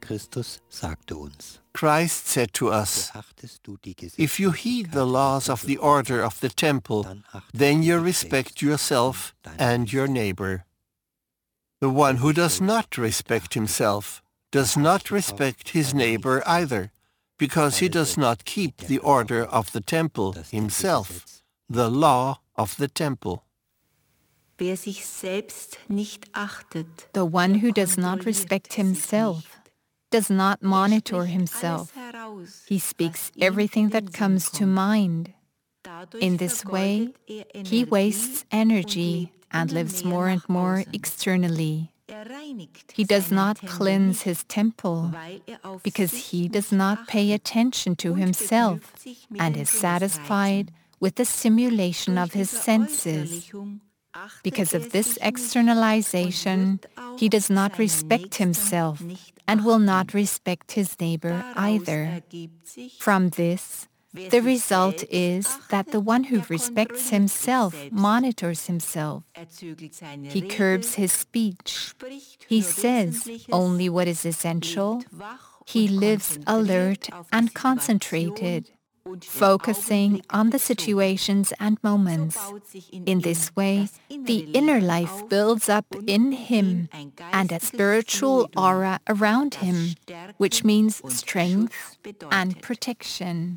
Christus sagte uns: Christ said to us, Beachtest du die if you heed the laws of the order of the temple, then you respect yourself and your neighbor. The one who does not respect himself does not respect his neighbor either, because he does not keep the order of the temple himself, the law of the temple. Wer sich selbst nicht achtet, The one who does not respect himself does not monitor himself. He speaks everything that comes to mind. In this way, he wastes energy and lives more and more externally. He does not cleanse his temple because he does not pay attention to himself and is satisfied with the stimulation of his senses. Because of this externalization, he does not respect himself and will not respect his neighbor either. From this, the result is that the one who respects himself monitors himself. He curbs his speech. He says only what is essential. He lives alert and concentrated, focusing on the situations and moments. In this way, the inner life builds up in him and a spiritual aura around him, which means strength and protection.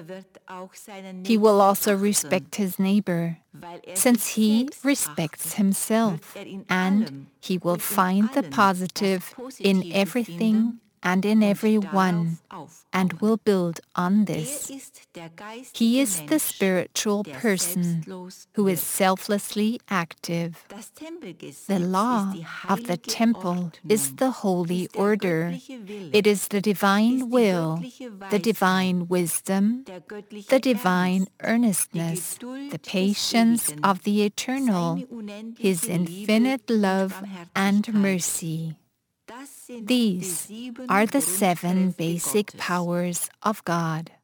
He will also respect his neighbor, since he respects himself, and he will find the positive in everything and in everyone, and will build on this. He is the spiritual person who is selflessly active. The law of the temple is the holy order. It is the divine will, the divine wisdom, the divine earnestness, the patience of the eternal, his infinite love and mercy. These are the 7 basic powers of God.